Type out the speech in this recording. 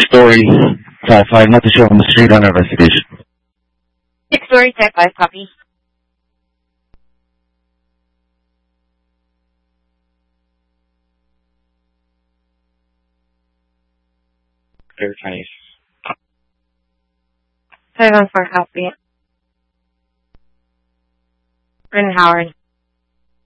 story, Type 5, not to show on the street under investigation. 6-story, Type 5, copy. Very Chinese. 7-4, copy. Brandon Howard.